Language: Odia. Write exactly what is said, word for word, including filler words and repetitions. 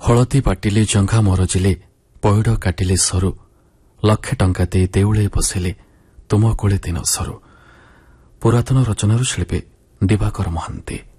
ହଳଦୀ ବାଟିଲେ ଜଙ୍ଘା ମରଜିଲେ ପଇଡ଼ କାଟିଲେ ସରୁ ଲକ୍ଷେ ଟଙ୍କା ଦେଇ ଦେଉଳେ ବସିଲେ ତୁମ କୋଳେ ଦିନ ସରୁ। ପୁରାତନ ରଚନାରୁ ଶିଳ୍ପୀ ଦିବାକର ମହାନ୍ତି।